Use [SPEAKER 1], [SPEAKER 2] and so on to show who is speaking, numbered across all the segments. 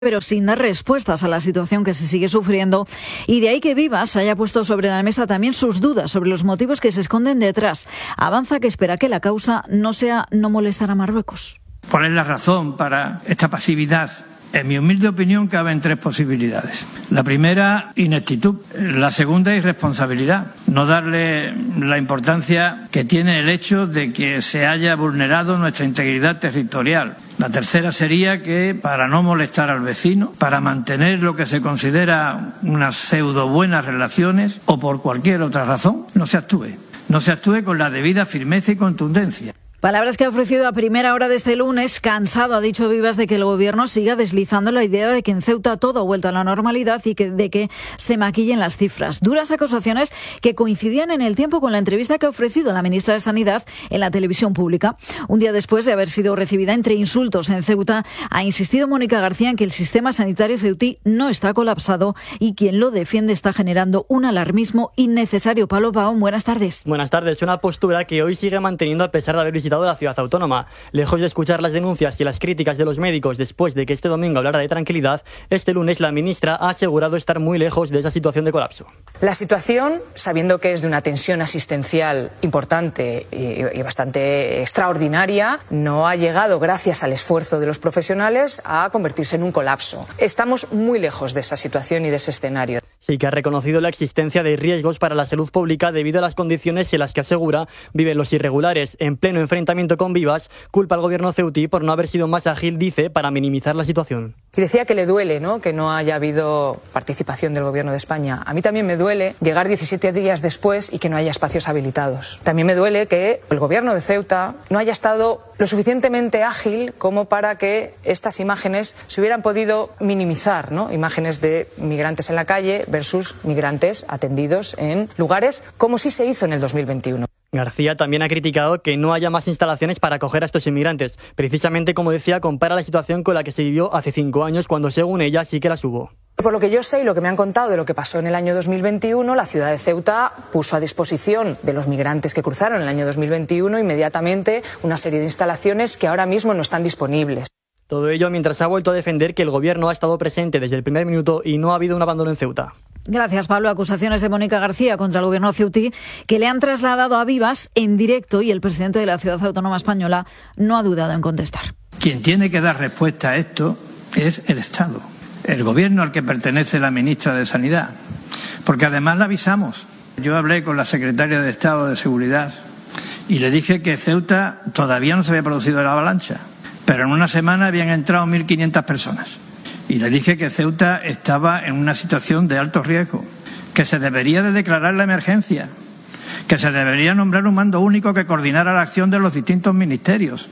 [SPEAKER 1] pero sin dar respuestas a la situación que se sigue sufriendo, y de ahí que Vivas haya puesto sobre la mesa también sus dudas sobre los motivos que se esconden detrás. Avanza que espera que la causa no sea no molestar a Marruecos.
[SPEAKER 2] ¿Cuál es la razón para esta pasividad? En mi humilde opinión caben tres posibilidades. La primera, ineptitud. La segunda, irresponsabilidad. No darle la importancia que tiene el hecho de que se haya vulnerado nuestra integridad territorial. La tercera sería que, para no molestar al vecino, para mantener lo que se considera unas pseudo buenas relaciones o por cualquier otra razón, no se actúe. No se actúe con la debida firmeza y contundencia.
[SPEAKER 1] Palabras que ha ofrecido a primera hora de este lunes. Cansado, ha dicho Vivas, de que el gobierno siga deslizando la idea de que en Ceuta todo ha vuelto a la normalidad y de que se maquillen las cifras. Duras acusaciones que coincidían en el tiempo con la entrevista que ha ofrecido la ministra de Sanidad en la televisión pública. Un día después de haber sido recibida entre insultos en Ceuta, ha insistido Mónica García en que el sistema sanitario ceutí no está colapsado y quien lo defiende está generando un alarmismo innecesario. Pablo Paón, buenas tardes.
[SPEAKER 3] Buenas tardes. Una postura que hoy sigue manteniendo a pesar de haber visitado de la ciudad autónoma. Lejos de escuchar las denuncias y las críticas de los médicos después de que este domingo hablara de tranquilidad, este lunes la ministra ha asegurado estar muy lejos de esa situación de colapso.
[SPEAKER 4] La situación, sabiendo que es de una tensión asistencial importante y bastante extraordinaria, no ha llegado, gracias al esfuerzo de los profesionales, a convertirse en un colapso. Estamos muy lejos de esa situación y de ese escenario.
[SPEAKER 3] Sí que ha reconocido la existencia de riesgos para la salud pública debido a las condiciones en las que asegura viven los irregulares. En pleno enfrentamiento con Vivas, culpa al gobierno ceutí por no haber sido más ágil, dice, para minimizar la situación.
[SPEAKER 4] Y decía que le duele, ¿no?, que no haya habido participación del gobierno de España. A mí también me duele llegar 17 días después y que no haya espacios habilitados. También me duele que el gobierno de Ceuta no haya estado lo suficientemente ágil como para que estas imágenes se hubieran podido minimizar, ¿no? Imágenes de migrantes en la calle versus migrantes atendidos en lugares como sí se hizo en el 2021.
[SPEAKER 3] García también ha criticado que no haya más instalaciones para acoger a estos inmigrantes. Precisamente, como decía, compara la situación con la que se vivió hace 5 años, cuando según ella sí que las hubo.
[SPEAKER 4] Por lo que yo sé y lo que me han contado de lo que pasó en el año 2021, la ciudad de Ceuta puso a disposición de los migrantes que cruzaron en el año 2021 inmediatamente una serie de instalaciones que ahora mismo no están disponibles.
[SPEAKER 3] Todo ello mientras ha vuelto a defender que el gobierno ha estado presente desde el primer minuto y no ha habido un abandono en Ceuta.
[SPEAKER 1] Gracias, Pablo. Acusaciones de Mónica García contra el gobierno ceutí que le han trasladado a Vivas en directo y el presidente de la Ciudad Autónoma Española no ha dudado en contestar.
[SPEAKER 2] Quien tiene que dar respuesta a esto es el Estado, el gobierno al que pertenece la ministra de Sanidad, porque además la avisamos. Yo hablé con la secretaria de Estado de Seguridad y le dije que Ceuta todavía no se había producido la avalancha, pero en una semana habían entrado 1.500 personas. Y le dije que Ceuta estaba en una situación de alto riesgo, que se debería de declarar la emergencia, que se debería nombrar un mando único que coordinara la acción de los distintos ministerios.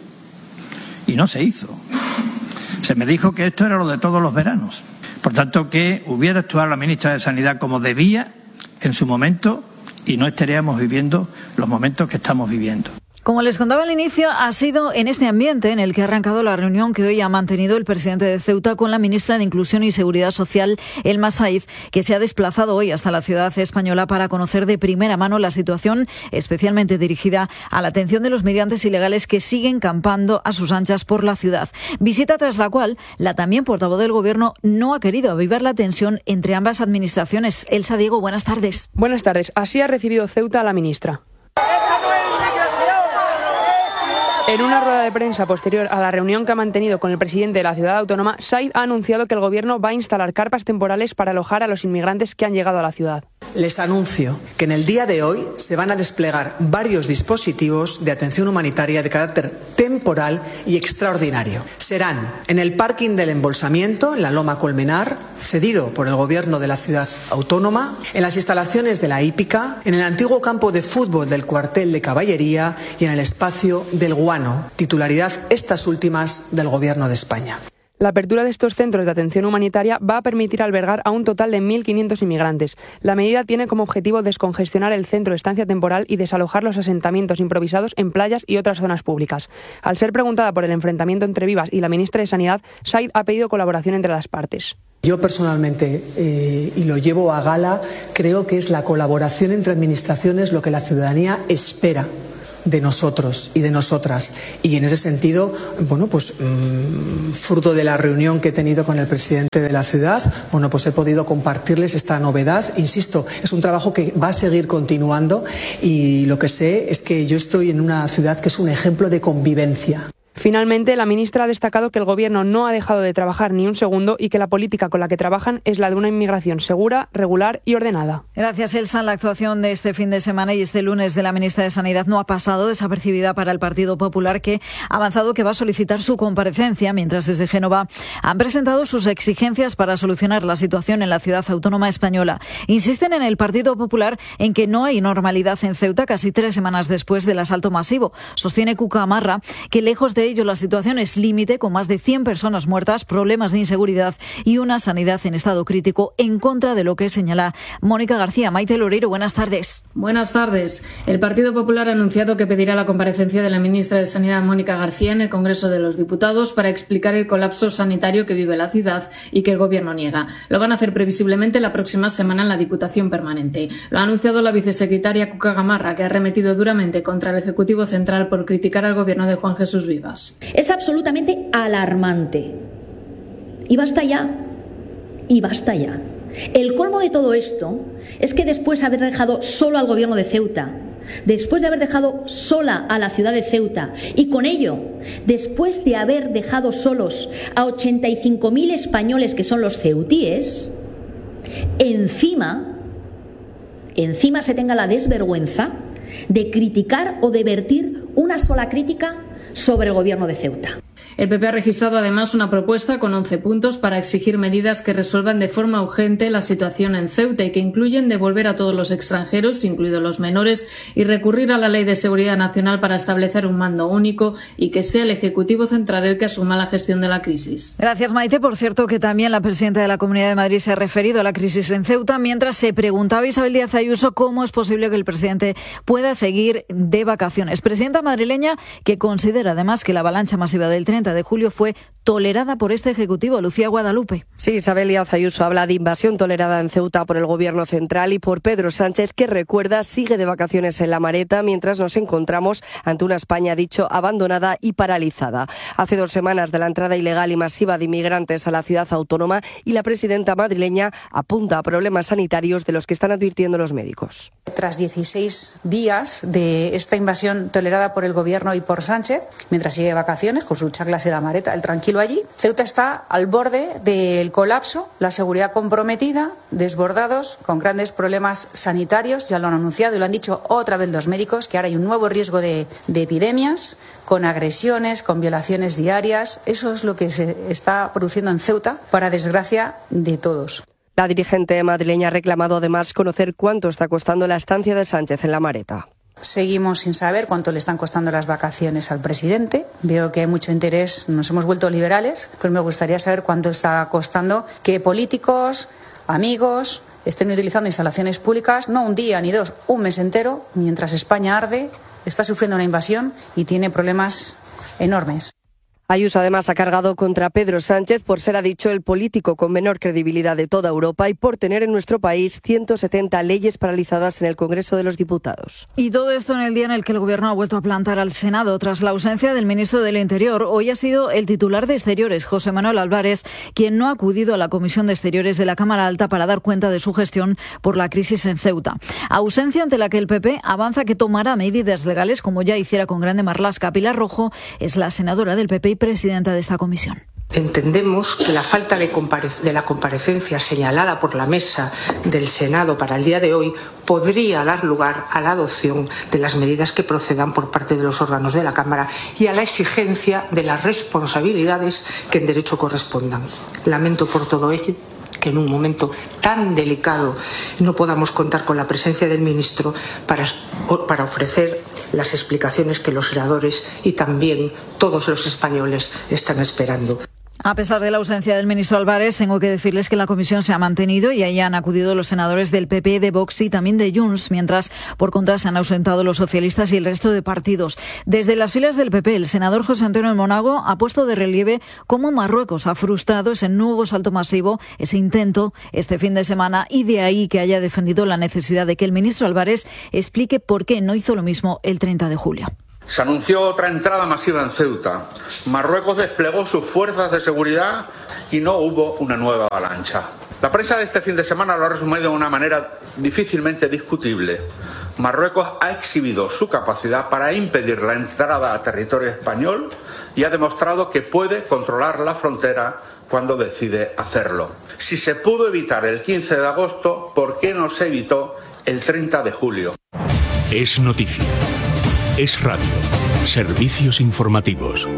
[SPEAKER 2] Y no se hizo. Se me dijo que esto era lo de todos los veranos. Por tanto, que hubiera actuado la ministra de Sanidad como debía en su momento y no estaríamos viviendo los momentos que estamos viviendo.
[SPEAKER 1] Como les contaba al inicio, ha sido en este ambiente en el que ha arrancado la reunión que hoy ha mantenido el presidente de Ceuta con la ministra de Inclusión y Seguridad Social, Elma Saiz, que se ha desplazado hoy hasta la ciudad española para conocer de primera mano la situación, especialmente dirigida a la atención de los migrantes ilegales que siguen campando a sus anchas por la ciudad. Visita tras la cual la también portavoz del Gobierno no ha querido avivar la tensión entre ambas administraciones. Elsa Diego, buenas tardes.
[SPEAKER 5] Buenas tardes. Así ha recibido Ceuta a la ministra. En una rueda de prensa posterior a la reunión que ha mantenido con el presidente de la ciudad autónoma, Saiz ha anunciado que el gobierno va a instalar carpas temporales para alojar a los inmigrantes que han llegado a la ciudad.
[SPEAKER 6] Les anuncio que en el día de hoy se van a desplegar varios dispositivos de atención humanitaria de carácter temporal y extraordinario. Serán en el parking del Embolsamiento, en la Loma Colmenar, cedido por el gobierno de la ciudad autónoma, en las instalaciones de la hípica, en el antiguo campo de fútbol del cuartel de caballería y en el espacio del Guano, titularidad estas últimas del gobierno de España.
[SPEAKER 5] La apertura de estos centros de atención humanitaria va a permitir albergar a un total de 1.500 inmigrantes. La medida tiene como objetivo descongestionar el centro de estancia temporal y desalojar los asentamientos improvisados en playas y otras zonas públicas. Al ser preguntada por el enfrentamiento entre Vivas y la ministra de Sanidad, Saiz ha pedido colaboración entre las partes.
[SPEAKER 6] Yo personalmente, y lo llevo a gala, creo que es la colaboración entre administraciones lo que la ciudadanía espera de nosotros y de nosotras. Y en ese sentido, bueno, pues fruto de la reunión que he tenido con el presidente de la ciudad, bueno, pues he podido compartirles esta novedad. Insisto, es un trabajo que va a seguir continuando y lo que sé es que yo estoy en una ciudad que es un ejemplo de convivencia.
[SPEAKER 5] Finalmente, la ministra ha destacado que el Gobierno no ha dejado de trabajar ni un segundo y que la política con la que trabajan es la de una inmigración segura, regular y ordenada.
[SPEAKER 1] Gracias, Elsa. La actuación de este fin de semana y este lunes de la ministra de Sanidad no ha pasado desapercibida para el Partido Popular, que ha avanzado que va a solicitar su comparecencia, mientras desde Génova han presentado sus exigencias para solucionar la situación en la ciudad autónoma española. Insisten en el Partido Popular en que no hay normalidad en Ceuta casi 3 semanas después del asalto masivo. Sostiene Cuca Amarra que lejos de ello la situación es límite, con más de 100 personas muertas, problemas de inseguridad y una sanidad en estado crítico, en contra de lo que señala Mónica García. Maite Loreiro, buenas tardes.
[SPEAKER 7] Buenas tardes. El Partido Popular ha anunciado que pedirá la comparecencia de la ministra de Sanidad, Mónica García, en el Congreso de los Diputados para explicar el colapso sanitario que vive la ciudad y que el Gobierno niega. Lo van a hacer previsiblemente la próxima semana en la Diputación Permanente. Lo ha anunciado la vicesecretaria Cuca Gamarra, que ha arremetido duramente contra el Ejecutivo Central por criticar al Gobierno de Juan Jesús Vivas.
[SPEAKER 8] Es absolutamente alarmante. Y basta ya. Y basta ya. El colmo de todo esto es que después de haber dejado solo al Gobierno de Ceuta, después de haber dejado sola a la ciudad de Ceuta y con ello, después de haber dejado solos a 85.000 españoles que son los ceutíes, encima se tenga la desvergüenza de criticar o de vertir una sola crítica sobre el Gobierno de Ceuta.
[SPEAKER 7] El PP ha registrado además una propuesta con 11 puntos para exigir medidas que resuelvan de forma urgente la situación en Ceuta y que incluyen devolver a todos los extranjeros, incluidos los menores, y recurrir a la Ley de Seguridad Nacional para establecer un mando único y que sea el Ejecutivo Central el que asuma la gestión de la crisis.
[SPEAKER 1] Gracias, Maite. Por cierto, que también la presidenta de la Comunidad de Madrid se ha referido a la crisis en Ceuta, mientras se preguntaba Isabel Díaz Ayuso cómo es posible que el presidente pueda seguir de vacaciones. Presidenta madrileña que considera además que la avalancha masiva del 30 de julio fue tolerada por este Ejecutivo. Lucía Guadalupe.
[SPEAKER 9] Sí, Isabel Díaz Ayuso habla de invasión tolerada en Ceuta por el Gobierno central y por Pedro Sánchez, que recuerda sigue de vacaciones en La Mareta, mientras nos encontramos ante una España, dicho, abandonada y paralizada. Hace 2 semanas de la entrada ilegal y masiva de inmigrantes a la ciudad autónoma y la presidenta madrileña apunta a problemas sanitarios de los que están advirtiendo los médicos.
[SPEAKER 10] Tras 16 días de esta invasión tolerada por el Gobierno y por Sánchez, mientras sigue de vacaciones con sus charlas en La Mareta, el tranquilo allí, Ceuta está al borde del colapso, la seguridad comprometida, desbordados, con grandes problemas sanitarios. Ya lo han anunciado y lo han dicho otra vez los médicos, que ahora hay un nuevo riesgo de epidemias, con agresiones, con violaciones diarias. Eso es lo que se está produciendo en Ceuta, para desgracia de todos.
[SPEAKER 9] La dirigente madrileña ha reclamado además conocer cuánto está costando la estancia de Sánchez en La Mareta.
[SPEAKER 10] Seguimos sin saber cuánto le están costando las vacaciones al presidente. Veo que hay mucho interés, nos hemos vuelto liberales, pero me gustaría saber cuánto está costando que políticos, amigos, estén utilizando instalaciones públicas, no un día ni 2, un mes entero, mientras España arde, está sufriendo una invasión y tiene problemas enormes.
[SPEAKER 9] Ayuso además ha cargado contra Pedro Sánchez por ser, ha dicho, el político con menor credibilidad de toda Europa y por tener en nuestro país 170 leyes paralizadas en el Congreso de los Diputados.
[SPEAKER 1] Y todo esto en el día en el que el Gobierno ha vuelto a plantar al Senado tras la ausencia del ministro del Interior. Hoy ha sido el titular de Exteriores, José Manuel Álvarez, quien no ha acudido a la Comisión de Exteriores de la Cámara Alta para dar cuenta de su gestión por la crisis en Ceuta. Ausencia ante la que el PP avanza que tomará medidas legales, como ya hiciera con Grande Marlaska. Pilar Rojo es la senadora del PP y presidenta de esta comisión.
[SPEAKER 11] Entendemos que la falta de la comparecencia señalada por la mesa del Senado para el día de hoy podría dar lugar a la adopción de las medidas que procedan por parte de los órganos de la Cámara y a la exigencia de las responsabilidades que en derecho correspondan. Lamento por todo ello que en un momento tan delicado no podamos contar con la presencia del ministro para ofrecer las explicaciones que los senadores y también todos los españoles están esperando.
[SPEAKER 1] A pesar de la ausencia del ministro Álvarez, tengo que decirles que la comisión se ha mantenido y ahí han acudido los senadores del PP, de Vox y también de Junts, mientras por contra se han ausentado los socialistas y el resto de partidos. Desde las filas del PP, el senador José Antonio Monago ha puesto de relieve cómo Marruecos ha frustrado ese nuevo salto masivo, ese intento este fin de semana, y de ahí que haya defendido la necesidad de que el ministro Álvarez explique por qué no hizo lo mismo el 30 de julio.
[SPEAKER 12] Se anunció otra entrada masiva en Ceuta. Marruecos desplegó sus fuerzas de seguridad y no hubo una nueva avalancha. La prensa de este fin de semana lo ha resumido de una manera difícilmente discutible. Marruecos ha exhibido su capacidad para impedir la entrada a territorio español y ha demostrado que puede controlar la frontera cuando decide hacerlo. Si se pudo evitar el 15 de agosto, ¿por qué no se evitó el 30 de julio?
[SPEAKER 13] Es noticia. Es radio. Servicios informativos.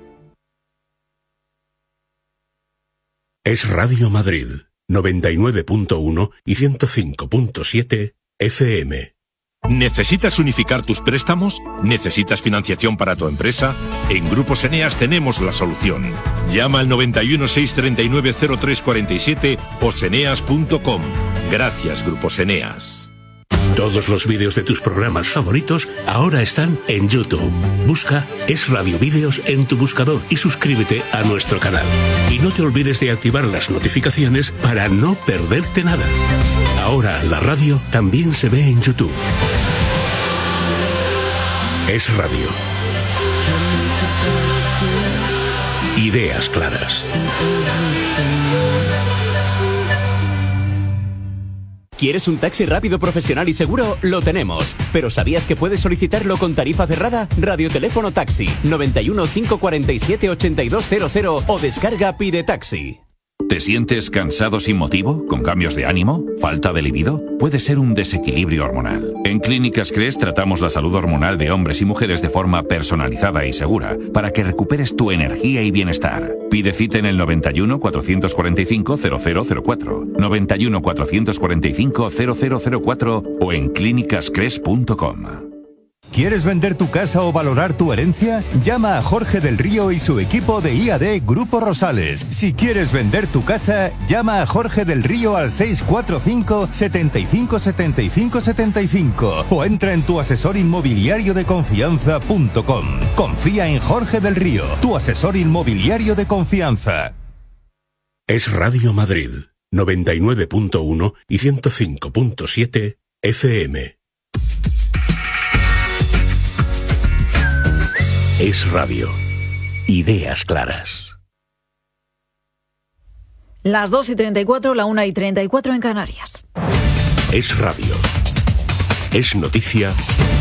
[SPEAKER 13] Es Radio Madrid, 99.1 y 105.7 FM.
[SPEAKER 14] ¿Necesitas unificar tus préstamos? ¿Necesitas financiación para tu empresa? En Grupos Eneas tenemos la solución. Llama al 91 639 0347 o seneas.com. Gracias, Grupos Eneas.
[SPEAKER 13] Todos los vídeos de tus programas favoritos ahora están en YouTube. Busca Es Radio Vídeos en tu buscador y suscríbete a nuestro canal. Y no te olvides de activar las notificaciones para no perderte nada. Ahora la radio también se ve en YouTube. Es Radio. Ideas claras.
[SPEAKER 15] ¿Quieres un taxi rápido, profesional y seguro? Lo tenemos. ¿Pero sabías que puedes solicitarlo con tarifa cerrada? Radioteléfono Taxi 91 547 8200 o descarga Pide Taxi.
[SPEAKER 16] ¿Te sientes cansado sin motivo? ¿Con cambios de ánimo? ¿Falta de libido? Puede ser un desequilibrio hormonal. En Clínicas CRES tratamos la salud hormonal de hombres y mujeres de forma personalizada y segura para que recuperes tu energía y bienestar. Pide cita en el 91 445 0004, 91 445 0004 o en clínicascres.com.
[SPEAKER 17] ¿Quieres vender tu casa o valorar tu herencia? Llama a Jorge del Río y su equipo de IAD Grupo Rosales. Si quieres vender tu casa, llama a Jorge del Río al 645 75 75 75 o entra en tuasesorinmobiliariodeconfianza.com. Confía en Jorge del Río, tu asesor inmobiliario de confianza.
[SPEAKER 13] Es Radio Madrid, 99.1 y 105.7 FM. Es Radio. Ideas claras.
[SPEAKER 1] Las 2:34, la 1:34 en Canarias.
[SPEAKER 13] Es Radio. Es noticia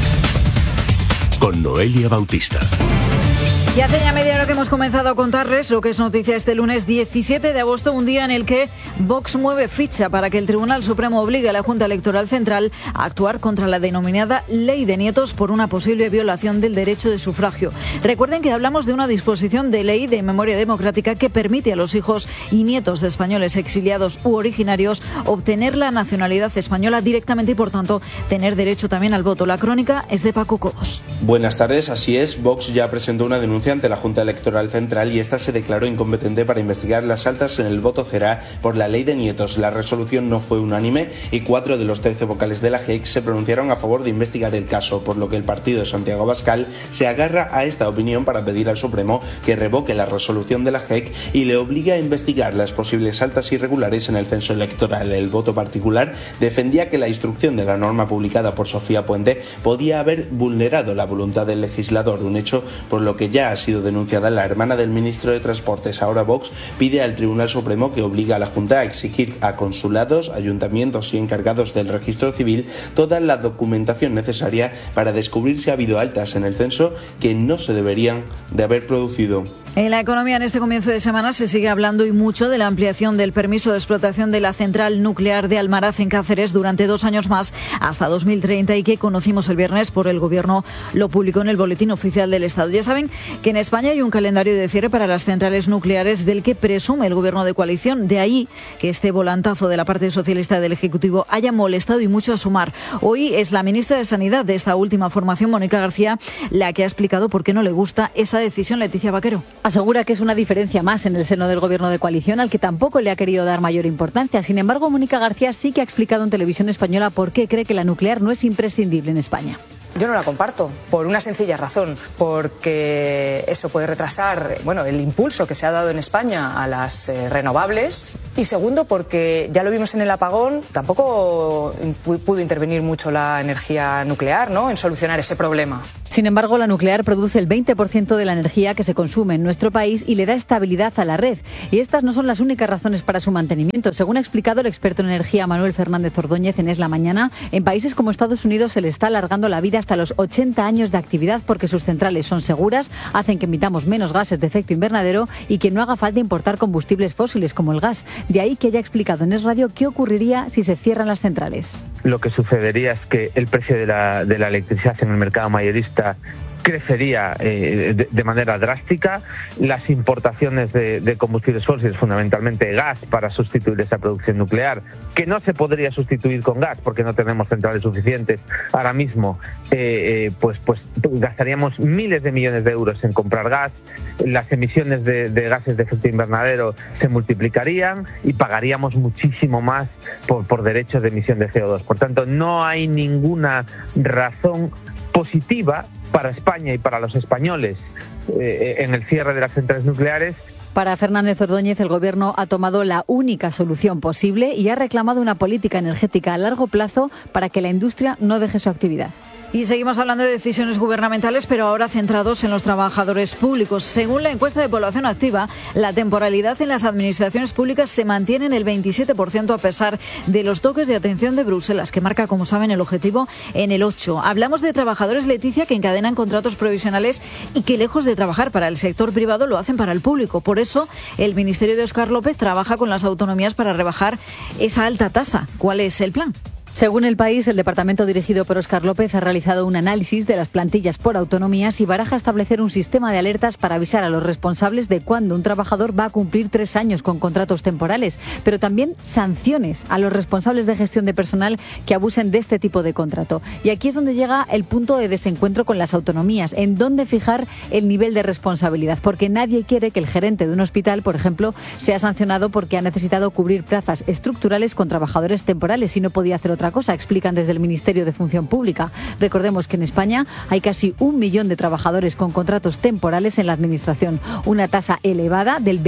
[SPEAKER 13] con Noelia Bautista.
[SPEAKER 1] Y hace ya media hora que hemos comenzado a contarles lo que es noticia este lunes 17 de agosto, un día en el que Vox mueve ficha para que el Tribunal Supremo obligue a la Junta Electoral Central a actuar contra la denominada Ley de Nietos por una posible violación del derecho de sufragio. Recuerden que hablamos de una disposición de ley de memoria democrática que permite a los hijos y nietos de españoles exiliados u originarios obtener la nacionalidad española directamente y, por tanto, tener derecho también al voto. La crónica es de Paco Cobos.
[SPEAKER 18] Buenas tardes, así es. Vox ya presentó una denuncia ante la Junta Electoral Central y esta se declaró incompetente para investigar las altas en el voto CERA por la Ley de Nietos. La resolución no fue unánime y 4 de los 13 vocales de la JEC se pronunciaron a favor de investigar el caso, por lo que el partido de Santiago Abascal se agarra a esta opinión para pedir al Supremo que revoque la resolución de la JEC y le obligue a investigar las posibles altas irregulares en el censo electoral. El voto particular defendía que la instrucción de la norma publicada por Sofía Puente podía haber vulnerado la voluntad del legislador, un hecho por lo que ya ha sido denunciada la hermana del ministro de Transportes. Ahora Vox pide al Tribunal Supremo que obligue a la Junta a exigir a consulados, ayuntamientos y encargados del registro civil toda la documentación necesaria para descubrir si ha habido altas en el censo que no se deberían de haber producido.
[SPEAKER 1] En la economía, en este comienzo de semana se sigue hablando y mucho de la ampliación del permiso de explotación de la central nuclear de Almaraz en Cáceres durante 2 años más, hasta 2030, y que conocimos el viernes por el Gobierno, lo publicó en el Boletín Oficial del Estado. Ya saben que en España hay un calendario de cierre para las centrales nucleares del que presume el gobierno de coalición. De ahí que este volantazo de la parte socialista del Ejecutivo haya molestado y mucho a Sumar. Hoy es la ministra de Sanidad de esta última formación, Mónica García, la que ha explicado por qué no le gusta esa decisión. Leticia Vaquero.
[SPEAKER 19] Asegura que es una diferencia más en el seno del gobierno de coalición al que tampoco le ha querido dar mayor importancia. Sin embargo, Mónica García sí que ha explicado en Televisión Española por qué cree que la nuclear no es imprescindible en España.
[SPEAKER 4] Yo no la comparto, por una sencilla razón, porque eso puede retrasar, el impulso que se ha dado en España a las renovables, y segundo, porque ya lo vimos en el apagón, tampoco pudo intervenir mucho la energía nuclear, en solucionar ese problema.
[SPEAKER 19] Sin embargo, la nuclear produce el 20% de la energía que se consume en nuestro país y le da estabilidad a la red. Y estas no son las únicas razones para su mantenimiento. Según ha explicado el experto en energía Manuel Fernández Ordóñez en Es la Mañana, en países como Estados Unidos se le está alargando la vida hasta los 80 años de actividad porque sus centrales son seguras, hacen que emitamos menos gases de efecto invernadero y que no haga falta importar combustibles fósiles como el gas. De ahí que haya explicado en Es Radio qué ocurriría si se cierran las centrales.
[SPEAKER 20] Lo que sucedería es que el precio de la electricidad en el mercado mayorista crecería de manera drástica. Las importaciones de combustibles fósiles, fundamentalmente gas, para sustituir esa producción nuclear, que no se podría sustituir con gas porque no tenemos centrales suficientes ahora mismo, pues gastaríamos miles de millones de euros en comprar gas. Las emisiones de gases de efecto invernadero se multiplicarían y pagaríamos muchísimo más por derechos de emisión de CO2. Por tanto, no hay ninguna razón positiva para España y para los españoles en el cierre de las centrales nucleares.
[SPEAKER 19] Para Fernández Ordóñez, el Gobierno ha tomado la única solución posible y ha reclamado una política energética a largo plazo para que la industria no deje su actividad.
[SPEAKER 1] Y seguimos hablando de decisiones gubernamentales, pero ahora centrados en los trabajadores públicos. Según la encuesta de población activa, la temporalidad en las administraciones públicas se mantiene en el 27% a pesar de los toques de atención de Bruselas, que marca, como saben, el objetivo en el 8%. Hablamos de trabajadores, Leticia, que encadenan contratos provisionales y que, lejos de trabajar para el sector privado, lo hacen para el público. Por eso, el Ministerio de Óscar López trabaja con las autonomías para rebajar esa alta tasa. ¿Cuál es el plan?
[SPEAKER 19] Según El País, el departamento dirigido por Óscar López ha realizado un análisis de las plantillas por autonomías y baraja establecer un sistema de alertas para avisar a los responsables de cuándo un trabajador va a cumplir 3 años con contratos temporales, pero también sanciones a los responsables de gestión de personal que abusen de este tipo de contrato. Y aquí es donde llega el punto de desencuentro con las autonomías, en dónde fijar el nivel de responsabilidad, porque nadie quiere que el gerente de un hospital, por ejemplo, sea sancionado porque ha necesitado cubrir plazas estructurales con trabajadores temporales y no podía hacer otra cosa, explican desde el Ministerio de Función Pública. Recordemos que en España hay casi 1 millón de trabajadores con contratos temporales en la Administración, una tasa elevada del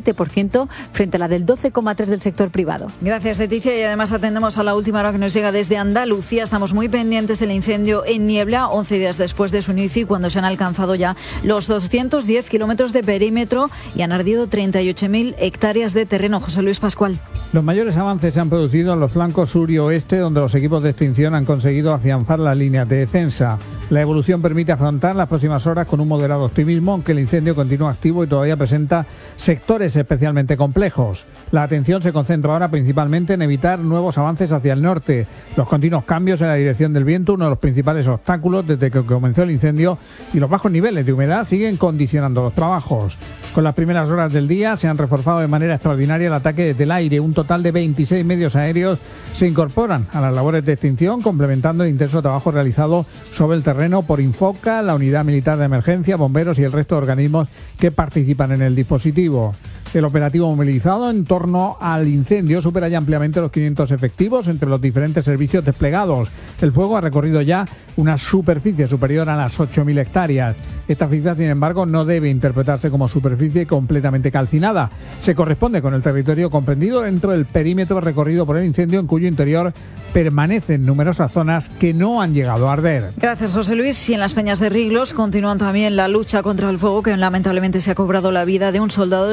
[SPEAKER 19] 27% frente a la del 12,3% del sector privado.
[SPEAKER 1] Gracias, Leticia, y además atendemos a la última hora que nos llega desde Andalucía. Estamos muy pendientes del incendio en Niebla, 11 días después de su inicio y cuando se han alcanzado ya los 210 kilómetros de perímetro y han ardido 38.000 hectáreas de terreno. José Luis Pascual.
[SPEAKER 21] Los mayores avances se han producido en los flancos sur y oeste, donde los equipos de extinción han conseguido afianzar las líneas de defensa. La evolución permite afrontar las próximas horas con un moderado optimismo, aunque el incendio continúa activo y todavía presenta sectores especialmente complejos. La atención se concentra ahora principalmente en evitar nuevos avances hacia el norte. Los continuos cambios en la dirección del viento, uno de los principales obstáculos desde que comenzó el incendio, y los bajos niveles de humedad siguen condicionando los trabajos. Con las primeras horas del día se han reforzado de manera extraordinaria el ataque desde el aire. Un total de 26 medios aéreos se incorporan a las labores de extinción, complementando el intenso trabajo realizado sobre el terreno por Infoca, la Unidad Militar de Emergencia, bomberos y el resto de organismos que participan en el dispositivo. El operativo movilizado en torno al incendio supera ya ampliamente los 500 efectivos entre los diferentes servicios desplegados. El fuego ha recorrido ya una superficie superior a las 8.000 hectáreas. Esta cifra, sin embargo, no debe interpretarse como superficie completamente calcinada. Se corresponde con el territorio comprendido dentro del perímetro recorrido por el incendio, en cuyo interior permanecen numerosas zonas que no han llegado a arder.
[SPEAKER 1] Gracias, José Luis. Y en las Peñas de Riglos continúan también la lucha contra el fuego, que lamentablemente se ha cobrado la vida de un soldado de la Unidad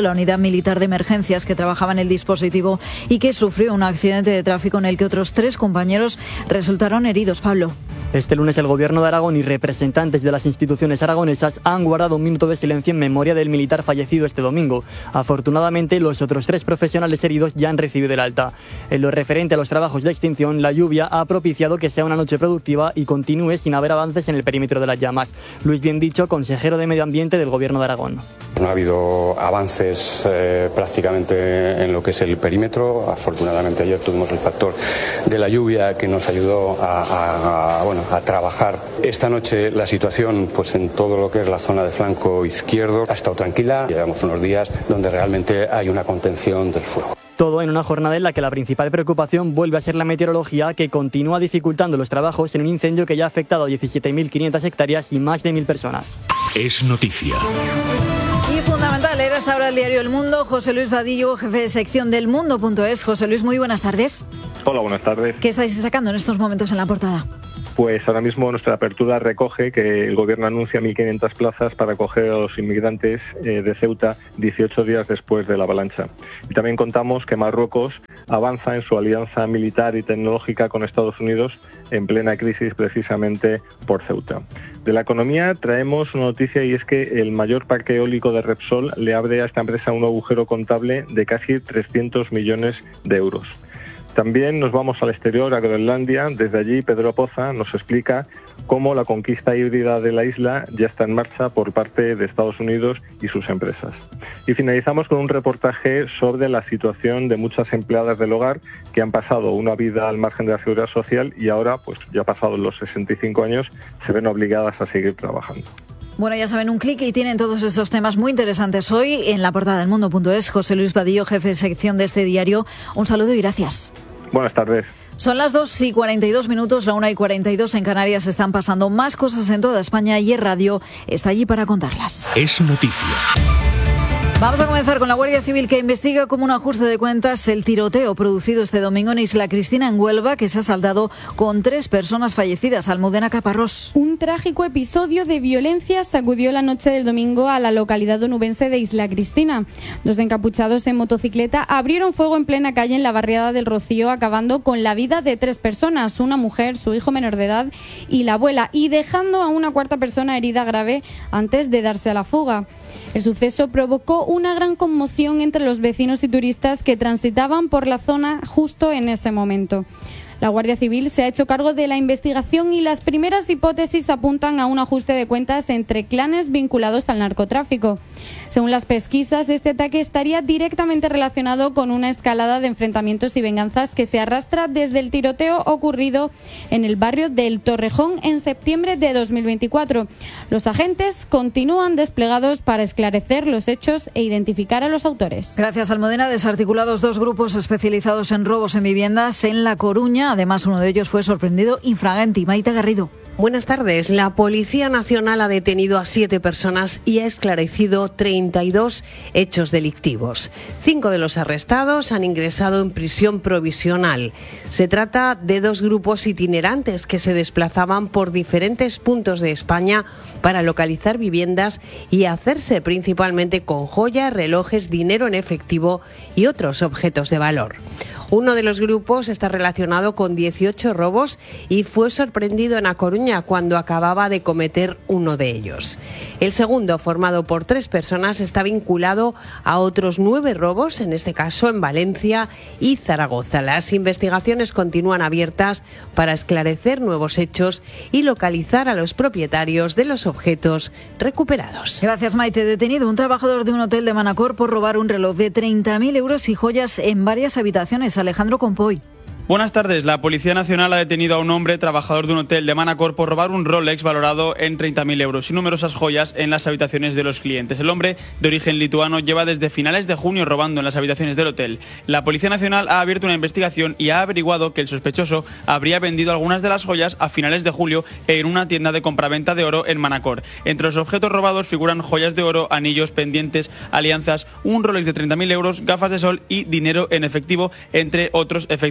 [SPEAKER 1] militar de emergencias que trabajaba en el dispositivo y que sufrió un accidente de tráfico en el que otros 3 compañeros resultaron heridos. Pablo.
[SPEAKER 3] Este lunes el Gobierno de Aragón y representantes de las instituciones aragonesas han guardado un minuto de silencio en memoria del militar fallecido este domingo. Afortunadamente, los otros 3 profesionales heridos ya han recibido el alta. En lo referente a los trabajos de extinción, la lluvia ha propiciado que sea una noche productiva y continúe sin haber avances en el perímetro de las llamas. Luis Biendicho, consejero de Medio Ambiente del Gobierno de Aragón.
[SPEAKER 22] No ha habido avances prácticamente en lo que es el perímetro. Afortunadamente ayer tuvimos el factor de la lluvia que nos ayudó a trabajar. Esta noche la situación pues en todo lo que es la zona de flanco izquierdo ha estado tranquila. Llevamos unos días donde realmente hay una contención del fuego.
[SPEAKER 3] Todo en una jornada en la que la principal preocupación vuelve a ser la meteorología, que continúa dificultando los trabajos en un incendio que ya ha afectado a 17.500 hectáreas y más de 1.000 personas.
[SPEAKER 13] Es noticia.
[SPEAKER 1] Y fundamental, era hasta ahora el diario El Mundo. José Luis Vadillo, jefe de sección del Mundo.es. José Luis, muy buenas tardes.
[SPEAKER 23] Hola, buenas tardes.
[SPEAKER 1] ¿Qué estáis destacando en estos momentos en la portada?
[SPEAKER 23] Pues ahora mismo nuestra apertura recoge que el Gobierno anuncia 1.500 plazas para acoger a los inmigrantes de Ceuta 18 días después de la avalancha. Y también contamos que Marruecos avanza en su alianza militar y tecnológica con Estados Unidos en plena crisis precisamente por Ceuta. De la economía traemos una noticia, y es que el mayor parque eólico de Repsol le abre a esta empresa un agujero contable de casi 300 millones de euros. También nos vamos al exterior, a Groenlandia. Desde allí, Pedro Poza nos explica cómo la conquista híbrida de la isla ya está en marcha por parte de Estados Unidos y sus empresas. Y finalizamos con un reportaje sobre la situación de muchas empleadas del hogar que han pasado una vida al margen de la seguridad social y ahora, pues ya pasados los 65 años, se ven obligadas a seguir trabajando.
[SPEAKER 1] Bueno, ya saben, un clic y tienen todos estos temas muy interesantes hoy en la portada del Mundo.es. José Luis Vadillo, jefe de sección de este diario. Un saludo y gracias.
[SPEAKER 23] Buenas tardes.
[SPEAKER 1] Son las 2:42, la 1:42 en Canarias. Están pasando más cosas en toda España y Radio está allí para contarlas.
[SPEAKER 13] Es noticia.
[SPEAKER 1] Vamos a comenzar con la Guardia Civil, que investiga como un ajuste de cuentas el tiroteo producido este domingo en Isla Cristina, en Huelva, que se ha saldado con 3 personas fallecidas. Almudena Caparrós.
[SPEAKER 24] Un trágico episodio de violencia sacudió la noche del domingo a la localidad onubense de Isla Cristina. 2 encapuchados en motocicleta abrieron fuego en plena calle en la barriada del Rocío, acabando con la vida de 3 personas, una mujer, su hijo menor de edad y la abuela, y dejando a una 4ª persona herida grave antes de darse a la fuga. El suceso provocó una gran conmoción entre los vecinos y turistas que transitaban por la zona justo en ese momento. La Guardia Civil se ha hecho cargo de la investigación y las primeras hipótesis apuntan a un ajuste de cuentas entre clanes vinculados al narcotráfico. Según las pesquisas, este ataque estaría directamente relacionado con una escalada de enfrentamientos y venganzas que se arrastra desde el tiroteo ocurrido en el barrio del Torrejón en septiembre de 2024. Los agentes continúan desplegados para esclarecer los hechos e identificar a los autores.
[SPEAKER 1] Gracias, Almudena. Desarticulados 2 grupos especializados en robos en viviendas en La Coruña. Además, uno de ellos fue sorprendido infraganti. Maite Garrido.
[SPEAKER 25] Buenas tardes. La Policía Nacional ha detenido a 7 personas y ha esclarecido 32 hechos delictivos. 5 de los arrestados han ingresado en prisión provisional. Se trata de 2 grupos itinerantes que se desplazaban por diferentes puntos de España para localizar viviendas y hacerse principalmente con joyas, relojes, dinero en efectivo y otros objetos de valor. Uno de los grupos está relacionado con 18 robos y fue sorprendido en A Coruña cuando acababa de cometer uno de ellos. El segundo, formado por 3 personas, está vinculado a otros 9 robos, en este caso en Valencia y Zaragoza. Las investigaciones continúan abiertas para esclarecer nuevos hechos y localizar a los propietarios de los objetos recuperados.
[SPEAKER 1] Gracias, Maite. Detenido un trabajador de un hotel de Manacor por robar un reloj de 30.000 euros y joyas en varias habitaciones. Alejandro Compoy.
[SPEAKER 26] Buenas tardes. La Policía Nacional ha detenido a un hombre, trabajador de un hotel de Manacor, por robar un Rolex valorado en 30.000 euros y numerosas joyas en las habitaciones de los clientes. El hombre, de origen lituano, lleva desde finales de junio robando en las habitaciones del hotel. La Policía Nacional ha abierto una investigación y ha averiguado que el sospechoso habría vendido algunas de las joyas a finales de julio en una tienda de compraventa de oro en Manacor. Entre los objetos robados figuran joyas de oro, anillos, pendientes, alianzas, un Rolex de 30.000 euros, gafas de sol y dinero en efectivo, entre otros efectos personales.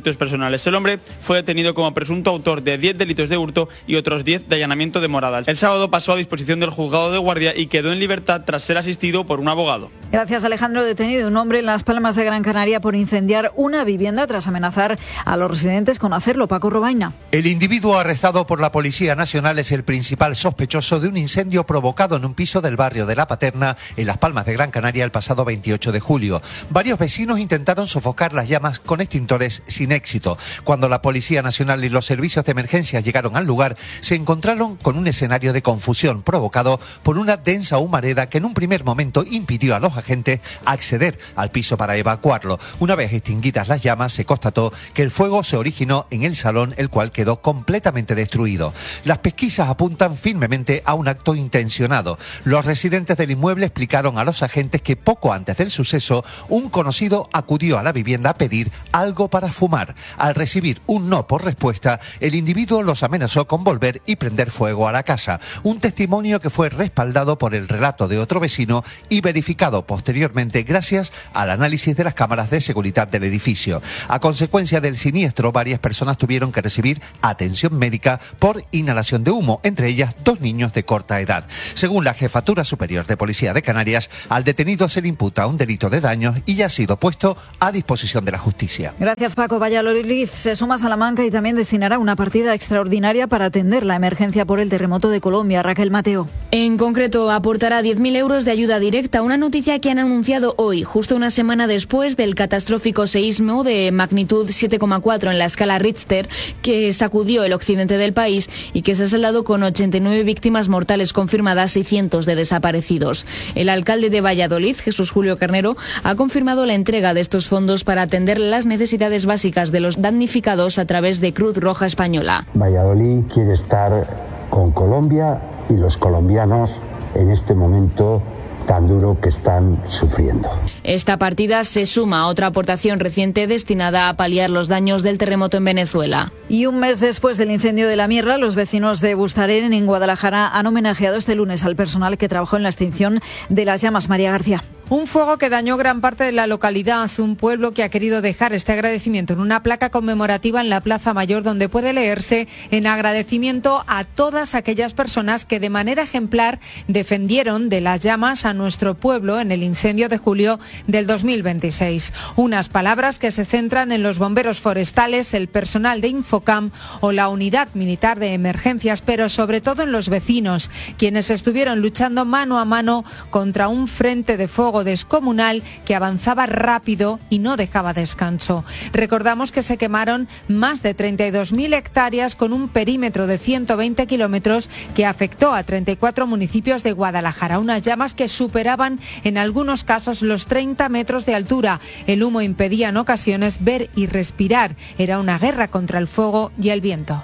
[SPEAKER 26] profesionales. El hombre fue detenido como presunto autor de 10 delitos de hurto y otros 10 de allanamiento de morada. El sábado pasó a disposición del juzgado de guardia y quedó en libertad tras ser asistido por un abogado.
[SPEAKER 1] Gracias, Alejandro. Detenido un hombre en Las Palmas de Gran Canaria por incendiar una vivienda tras amenazar a los residentes con hacerlo. Paco Robaina.
[SPEAKER 2] El individuo arrestado por la Policía Nacional es el principal sospechoso de un incendio provocado en un piso del barrio de La Paterna, en Las Palmas de Gran Canaria, el pasado 28 de julio. Varios vecinos intentaron sofocar las llamas con extintores sin éxito. Cuando la Policía Nacional y los servicios de emergencia llegaron al lugar, se encontraron con un escenario de confusión provocado por una densa humareda que en un primer momento impidió a los agentes acceder al piso para evacuarlo. Una vez extinguidas las llamas, se constató que el fuego se originó en el salón, el cual quedó completamente destruido. Las pesquisas apuntan firmemente a un acto intencionado. Los residentes del inmueble explicaron a los agentes que poco antes del suceso, un conocido acudió a la vivienda a pedir algo para fumar. Al recibir un no por respuesta, el individuo los amenazó con volver y prender fuego a la casa. Un testimonio que fue respaldado por el relato de otro vecino y verificado posteriormente gracias al análisis de las cámaras de seguridad del edificio. A consecuencia del siniestro, varias personas tuvieron que recibir atención médica por inhalación de humo, entre ellas 2 niños de corta edad. Según la Jefatura Superior de Policía de Canarias, al detenido se le imputa un delito de daños y ya ha sido puesto a disposición de la justicia.
[SPEAKER 1] Gracias, Paco. Valladolid se suma a Salamanca y también destinará una partida extraordinaria para atender la emergencia por el terremoto de Colombia. Raquel Mateo.
[SPEAKER 5] En concreto, aportará 10.000 euros de ayuda directa, una noticia que han anunciado hoy, justo una semana después del catastrófico seísmo de magnitud 7,4 en la escala Richter, que sacudió el occidente del país y que se ha saldado con 89 víctimas mortales confirmadas y cientos de desaparecidos. El alcalde de Valladolid, Jesús Julio Carnero, ha confirmado la entrega de estos fondos para atender las necesidades básicas de los damnificados a través de Cruz Roja Española.
[SPEAKER 6] Valladolid quiere estar con Colombia y los colombianos en este momento tan duro que están sufriendo.
[SPEAKER 5] Esta partida se suma a otra aportación reciente destinada a paliar los daños del terremoto en Venezuela.
[SPEAKER 1] Y un mes después del incendio de La Mierra, los vecinos de Bustarén, en Guadalajara, han homenajeado este lunes al personal que trabajó en la extinción de las llamas. María García.
[SPEAKER 7] Un fuego que dañó gran parte de la localidad, un pueblo que ha querido dejar este agradecimiento en una placa conmemorativa en la Plaza Mayor, donde puede leerse en agradecimiento a todas aquellas personas que de manera ejemplar defendieron de las llamas a nuestro pueblo en el incendio de julio del 2026. Unas palabras que se centran en los bomberos forestales, el personal de Infocam o la unidad militar de emergencias, pero sobre todo en los vecinos, quienes estuvieron luchando mano a mano contra un frente de fuego descomunal que avanzaba rápido y no dejaba descanso. Recordamos que se quemaron más de 32.000 hectáreas con un perímetro de 120 kilómetros que afectó a 34 municipios de Guadalajara. Unas llamas que superaban en algunos casos los 30 metros de altura. El humo impedía en ocasiones ver y respirar. Era una guerra contra el fuego y el viento.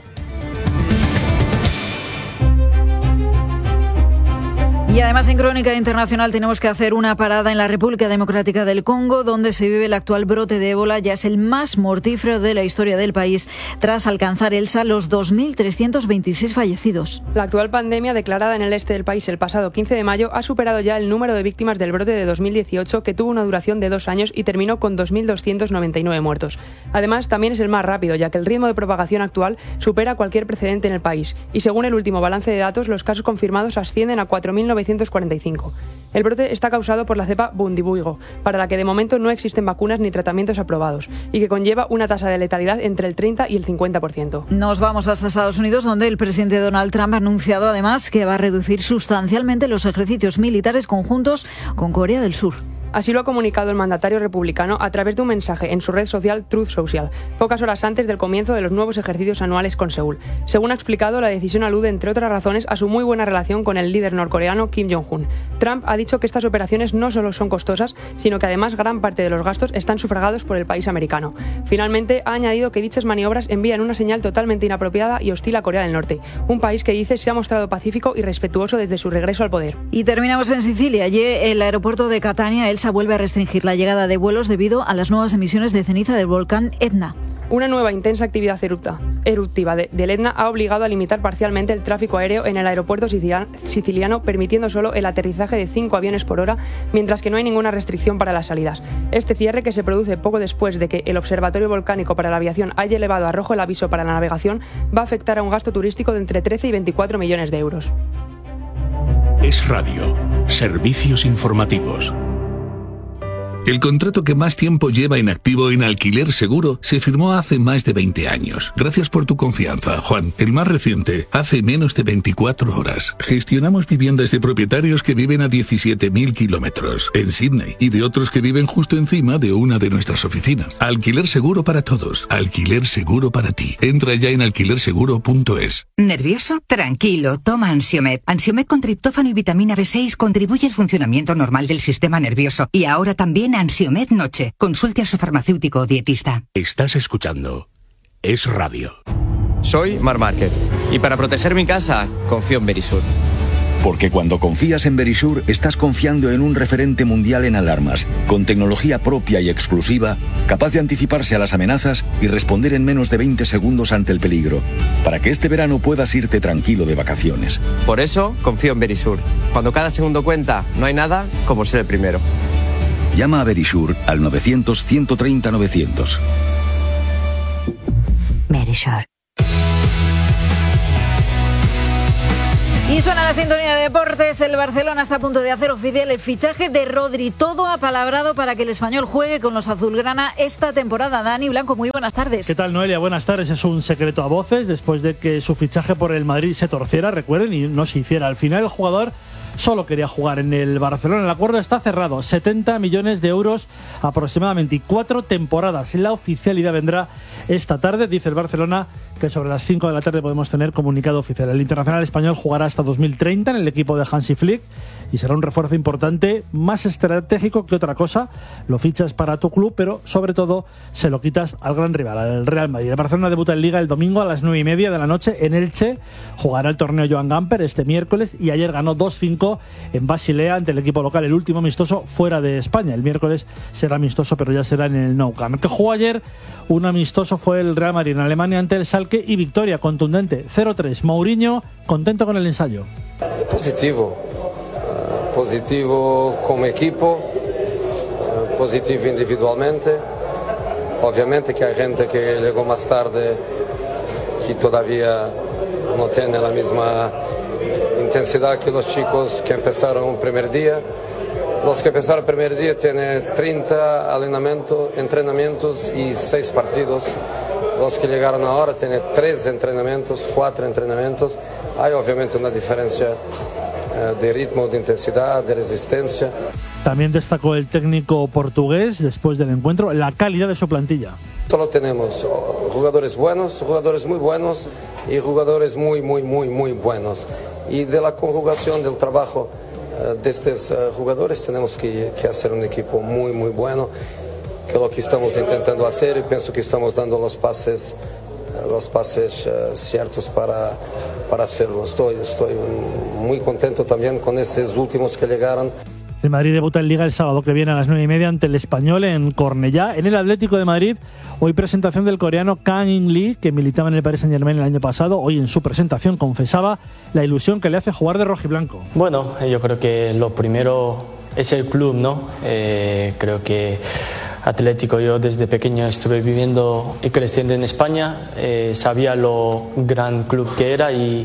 [SPEAKER 1] Y además en Crónica Internacional tenemos que hacer una parada en la República Democrática del Congo, donde se vive el actual brote de ébola. Ya es el más mortífero de la historia del país, tras alcanzar Elsa los 2.326 fallecidos.
[SPEAKER 8] La actual pandemia declarada en el este del país el pasado 15 de mayo ha superado ya el número de víctimas del brote de 2018, que tuvo una duración de 2 años y terminó con 2.299 muertos. Además, también es el más rápido, ya que el ritmo de propagación actual supera cualquier precedente en el país. Y según el último balance de datos, los casos confirmados ascienden a 4.945. El brote está causado por la cepa Bundibugyo, para la que de momento no existen vacunas ni tratamientos aprobados, y que conlleva una tasa de letalidad entre el 30 y el 50%.
[SPEAKER 1] Nos vamos hasta Estados Unidos, donde el presidente Donald Trump ha anunciado además que va a reducir sustancialmente los ejercicios militares conjuntos con Corea del Sur.
[SPEAKER 8] Así lo ha comunicado el mandatario republicano a través de un mensaje en su red social Truth Social, pocas horas antes del comienzo de los nuevos ejercicios anuales con Seúl. Según ha explicado, la decisión alude, entre otras razones, a su muy buena relación con el líder norcoreano Kim Jong-un. Trump ha dicho que estas operaciones no solo son costosas, sino que además gran parte de los gastos están sufragados por el país americano. Finalmente, ha añadido que dichas maniobras envían una señal totalmente inapropiada y hostil a Corea del Norte, un país que dice se ha mostrado pacífico y respetuoso desde su regreso al poder.
[SPEAKER 1] Y terminamos en Sicilia. Allí, el aeropuerto de Catania, vuelve a restringir la llegada de vuelos debido a las nuevas emisiones de ceniza del volcán Etna.
[SPEAKER 8] Una nueva intensa actividad eruptiva del Etna ha obligado a limitar parcialmente el tráfico aéreo en el aeropuerto siciliano, permitiendo solo el aterrizaje de 5 aviones por hora, mientras que no hay ninguna restricción para las salidas. Este cierre, que se produce poco después de que el Observatorio Volcánico para la Aviación haya elevado a rojo el aviso para la navegación, va a afectar a un gasto turístico de entre 13 y 24 millones de euros.
[SPEAKER 13] Es Radio. Servicios informativos. El contrato que más tiempo lleva en activo en Alquiler Seguro se firmó hace más de 20 años. Gracias por tu confianza, Juan. El más reciente, hace menos de 24 horas. Gestionamos viviendas de propietarios que viven a 17.000 kilómetros en Sydney y de otros que viven justo encima de una de nuestras oficinas. Alquiler Seguro para todos. Alquiler Seguro para ti. Entra ya en alquilerseguro.es.
[SPEAKER 9] ¿Nervioso? Tranquilo, toma Ansiomed. Ansiomed con triptófano y vitamina B6 contribuye al funcionamiento normal del sistema nervioso. Y ahora también Ansiomed Noche. Consulte a su farmacéutico o dietista.
[SPEAKER 13] Estás escuchando Es Radio.
[SPEAKER 10] Soy Marc Márquez y para proteger mi casa confío en Verisur.
[SPEAKER 11] Porque cuando confías en Verisur estás confiando en un referente mundial en alarmas, con tecnología propia y exclusiva, capaz de anticiparse a las amenazas y responder en menos de 20 segundos ante el peligro, para que este verano puedas irte tranquilo de vacaciones.
[SPEAKER 10] Por eso confío en Verisur. Cuando cada segundo cuenta, no hay nada como ser el primero.
[SPEAKER 11] Llama a Verisur al 900-130-900.
[SPEAKER 9] Verisur.
[SPEAKER 1] Y suena la sintonía de deportes. El Barcelona está a punto de hacer oficial el fichaje de Rodri. Todo apalabrado para que el español juegue con los azulgrana esta temporada. Dani Blanco, muy buenas tardes.
[SPEAKER 12] ¿Qué tal, Noelia? Buenas tardes. Es un secreto a voces después de que su fichaje por el Madrid se torciera, recuerden, y no se hiciera. Al final el jugador solo quería jugar en el Barcelona. El acuerdo está cerrado. 70 millones de euros aproximadamente y 4 temporadas. La oficialidad vendrá esta tarde, dice el Barcelona, que sobre las 5 de la tarde podemos tener comunicado oficial. El internacional español jugará hasta 2030 en el equipo de Hansi Flick y será un refuerzo importante, más estratégico que otra cosa. Lo fichas para tu club, pero sobre todo se lo quitas al gran rival, al Real Madrid. El Barcelona debuta en Liga el domingo a las 9:30 de la noche en Elche. Jugará el torneo Joan Gamper este miércoles y ayer ganó 2-5 en Basilea ante el equipo local, el último amistoso fuera de España. El miércoles será amistoso, pero ya será en el Nou Camp. El que jugó ayer un amistoso fue el Real Madrid en Alemania ante el Schalke y victoria contundente 0-3. Mourinho contento con el ensayo.
[SPEAKER 14] Positivo como equipo, positivo individualmente. Obviamente que hay gente que llegó más tarde que todavía no tiene la misma intensidad que los chicos que empezaron el primer día. Los que empezaron el primer día tienen 30 entrenamientos y 6 partidos. Los que llegaron ahora tienen 3 entrenamientos, 4 entrenamientos. Hay obviamente una diferencia de ritmo, de intensidad, de resistencia.
[SPEAKER 12] También destacó el técnico portugués después del encuentro la calidad de su plantilla.
[SPEAKER 14] Solo tenemos jugadores buenos, jugadores muy buenos y jugadores muy buenos. Y de la conjugación del trabajo de estos jugadores tenemos que hacer un equipo muy bueno, que es lo que estamos intentando hacer y pienso que estamos dando los pases ciertos para hacerlo. Estoy muy contento también con esos últimos que llegaron.
[SPEAKER 12] El Madrid debuta en Liga el sábado que viene a las 9:30 ante el Español en Cornellá. En el Atlético de Madrid, hoy presentación del coreano Kang In-lee, que militaba en el Paris Saint-Germain el año pasado. Hoy en su presentación confesaba la ilusión que le hace jugar de rojiblanco.
[SPEAKER 15] Bueno, yo creo que lo primero es el club, ¿no? Creo que Atlético, yo desde pequeño estuve viviendo y creciendo en España, sabía lo gran club que era y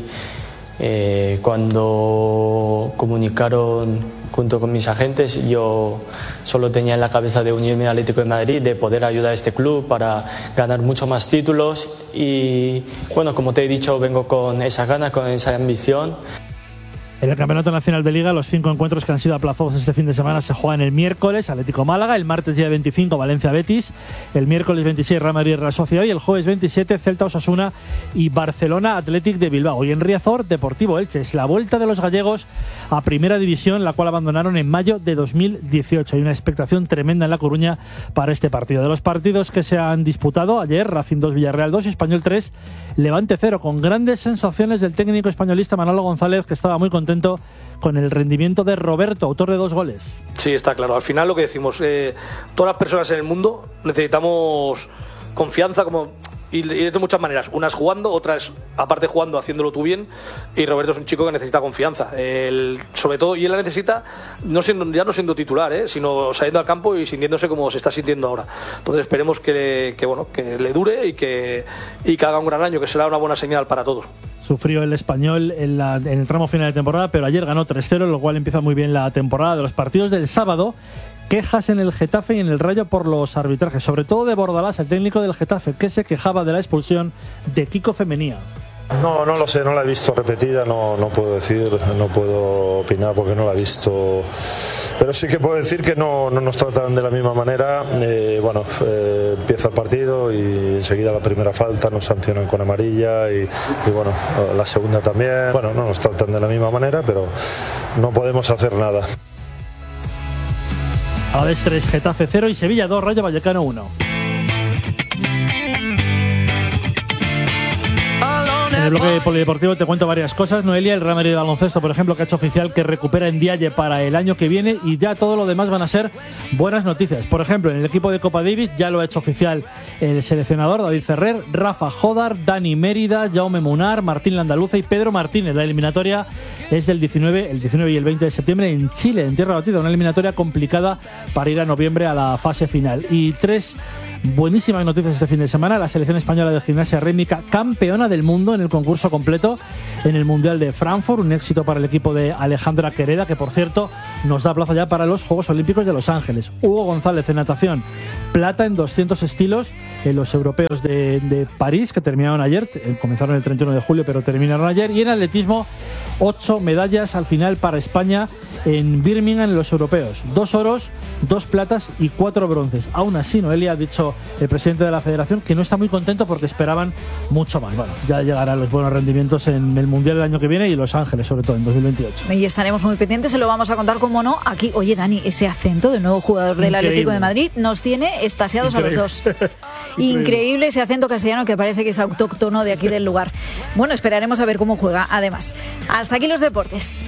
[SPEAKER 15] cuando comunicaron junto con mis agentes, yo solo tenía en la cabeza de unirme al Atlético de Madrid, de poder ayudar a este club para ganar muchos más títulos y bueno, como te he dicho, vengo con esa gana, con esa ambición.
[SPEAKER 12] En el Campeonato Nacional de Liga, los 5 encuentros que han sido aplazados este fin de semana se juegan el miércoles, Atlético Málaga, el martes día 25, Valencia Betis, el miércoles 26, Real Madrid Real Sociedad y el jueves 27, Celta Osasuna y Barcelona Athletic de Bilbao. Y en Riazor, Deportivo Elche. Es la vuelta de los gallegos a Primera División, la cual abandonaron en mayo de 2018. Hay una expectación tremenda en La Coruña para este partido. De los partidos que se han disputado ayer, Racing 2, Villarreal 2 y Español 3, Levante 0, con grandes sensaciones del técnico españolista Manolo González, que estaba muy contento con el rendimiento de Roberto, autor de 2 goles.
[SPEAKER 27] Sí, está claro. Al final lo que decimos, todas las personas en el mundo necesitamos
[SPEAKER 4] confianza y de muchas maneras. Una es jugando, otra es, aparte jugando, haciéndolo tú bien. Y Roberto es un chico que necesita confianza. Sobre todo, y él la necesita ya no siendo titular, sino saliendo al campo y sintiéndose como se está sintiendo ahora. Entonces esperemos que le dure y que haga un gran año, que será una buena señal para todos.
[SPEAKER 12] Sufrió el Español en el tramo final de temporada, pero ayer ganó 3-0, lo cual empieza muy bien la temporada. De los partidos del sábado, quejas en el Getafe y en el Rayo por los arbitrajes, sobre todo de Bordalás, el técnico del Getafe, que se quejaba de la expulsión de Kiko Femenía.
[SPEAKER 16] No lo sé, no la he visto repetida, no puedo decir, no puedo opinar porque no la he visto, pero sí que puedo decir que no nos tratan de la misma manera. Empieza el partido y enseguida la primera falta nos sancionan con amarilla y la segunda también. No nos tratan de la misma manera, pero no podemos hacer nada.
[SPEAKER 12] Alavés 3, Getafe 0 y Sevilla 2, Rayo Vallecano 1. En el bloque polideportivo te cuento varias cosas. Noelia, el Real Madrid de baloncesto, por ejemplo, que ha hecho oficial que recupera Ndiaye para el año que viene, y ya todo lo demás van a ser buenas noticias. Por ejemplo, en el equipo de Copa Davis ya lo ha hecho oficial el seleccionador David Ferrer, Rafa Jodar, Dani Mérida, Jaume Munar, Martín Landaluce y Pedro Martínez. La eliminatoria es del 19 y el 20 de septiembre en Chile, en tierra batida, una eliminatoria complicada para ir a noviembre a la fase final. Y 3 buenísimas noticias este fin de semana. La selección española de gimnasia rítmica, campeona del mundo en el concurso completo en el Mundial de Frankfurt. Un éxito para el equipo de Alejandra Quereda, que por cierto nos da plaza ya para los Juegos Olímpicos de Los Ángeles. Hugo González en natación, plata en 200 estilos en los europeos de París, que terminaron ayer. Comenzaron el 31 de julio, pero terminaron ayer. Y en atletismo, 8 medallas al final para España en Birmingham en los europeos. 2 oros, 2 platas y 4 bronces. Aún así, Noelia, ha dicho el presidente de la federación que no está muy contento porque esperaban mucho más. Bueno, ya llegarán los buenos rendimientos en el Mundial del año que viene y Los Ángeles, sobre todo en 2028.
[SPEAKER 1] Y estaremos muy pendientes, se lo vamos a contar, como no, aquí. Oye, Dani, ese acento del nuevo jugador del Atlético de Madrid nos tiene extasiados a los dos. Increíble ese acento castellano que parece que es autóctono de aquí del lugar. Bueno, esperaremos a ver cómo juega, además. Hasta aquí los deportes.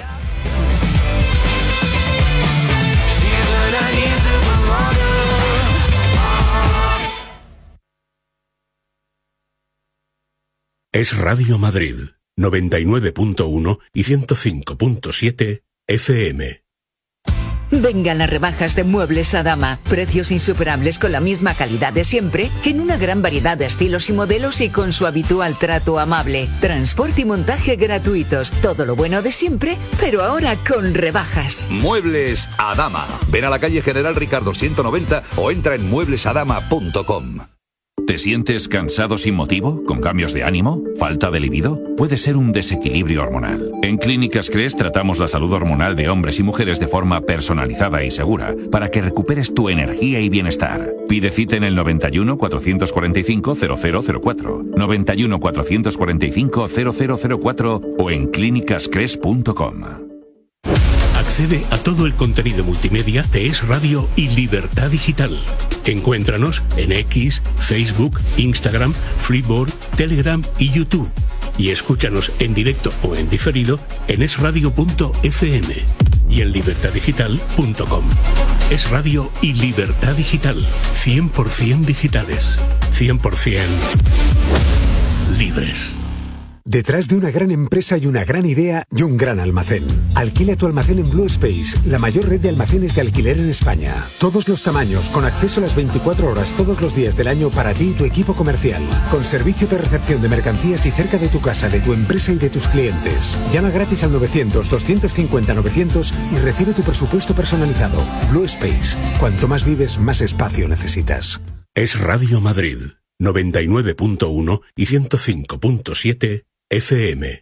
[SPEAKER 13] Es Radio Madrid, 99.1 y 105.7 FM.
[SPEAKER 17] Vengan las rebajas de Muebles Adama. Precios insuperables con la misma calidad de siempre, en una gran variedad de estilos y modelos y con su habitual trato amable. Transporte y montaje gratuitos. Todo lo bueno de siempre, pero ahora con rebajas.
[SPEAKER 18] Muebles Adama. Ven a la calle General Ricardo 190 o entra en mueblesadama.com.
[SPEAKER 19] ¿Te sientes cansado sin motivo? ¿Con cambios de ánimo? ¿Falta de libido? Puede ser un desequilibrio hormonal. En Clínicas Cres tratamos la salud hormonal de hombres y mujeres de forma personalizada y segura para que recuperes tu energía y bienestar. Pide cita en el 91 445 0004, 91 445 0004 o en clínicascres.com.
[SPEAKER 13] Accede a todo el contenido multimedia de Es Radio y Libertad Digital. Encuéntranos en X, Facebook, Instagram, Freeboard, Telegram y YouTube. Y escúchanos en directo o en diferido en esradio.fm y en libertaddigital.com. Es Radio y Libertad Digital. 100% digitales. 100% libres.
[SPEAKER 20] Detrás de una gran empresa hay una gran idea y un gran almacén. Alquila tu almacén en Blue Space, la mayor red de almacenes de alquiler en España. Todos los tamaños, con acceso a las 24 horas todos los días del año para ti y tu equipo comercial. Con servicio de recepción de mercancías y cerca de tu casa, de tu empresa y de tus clientes. Llama gratis al 900-250-900 y recibe tu presupuesto personalizado. Blue Space. Cuanto más vives, más espacio necesitas.
[SPEAKER 13] Es Radio Madrid, 99.1 y 105.7 FM.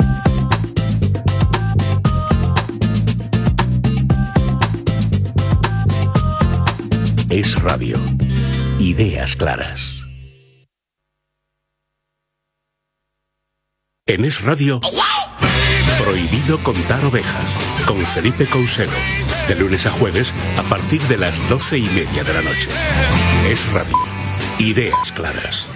[SPEAKER 13] Es Radio. Ideas claras. En Es Radio, prohibido contar ovejas, con Felipe Couselo. De lunes a jueves, a partir de las 12:30 de la noche. Es Radio. Ideas claras.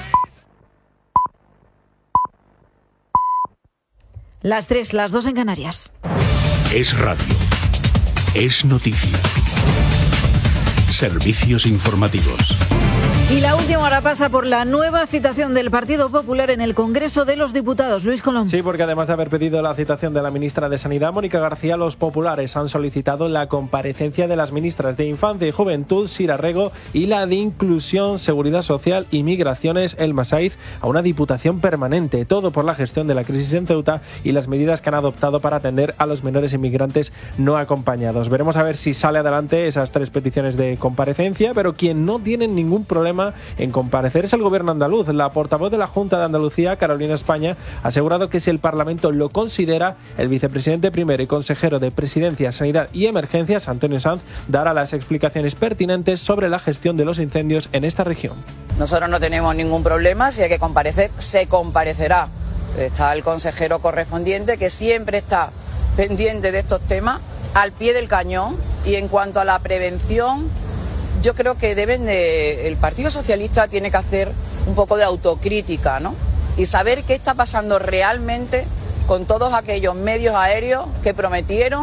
[SPEAKER 1] Las 3, las 2 en Canarias.
[SPEAKER 13] Es radio. Es noticia. Servicios informativos.
[SPEAKER 1] Y la última hora pasa por la nueva citación del Partido Popular en el Congreso de los Diputados. Luis Colón.
[SPEAKER 3] Sí, porque además de haber pedido la citación de la ministra de Sanidad, Mónica García, los populares han solicitado la comparecencia de las ministras de Infancia y Juventud, Sira Rego, y la de Inclusión, Seguridad Social y Migraciones, Elma Saiz, a una diputación permanente. Todo por la gestión de la crisis en Ceuta y las medidas que han adoptado para atender a los menores inmigrantes no acompañados. Veremos a ver si sale adelante esas 3 peticiones de comparecencia, pero quien no tiene ningún problema en comparecer es el gobierno andaluz. La portavoz de la Junta de Andalucía, Carolina España, ha asegurado que si el Parlamento lo considera, el vicepresidente primero y consejero de Presidencia, Sanidad y Emergencias, Antonio Sanz, dará las explicaciones pertinentes sobre la gestión de los incendios en esta región.
[SPEAKER 21] Nosotros no tenemos ningún problema, si hay que comparecer, se comparecerá. Está el consejero correspondiente que siempre está pendiente de estos temas, al pie del cañón, y en cuanto a la prevención, yo creo que el Partido Socialista tiene que hacer un poco de autocrítica, ¿no? Y saber qué está pasando realmente con todos aquellos medios aéreos que prometieron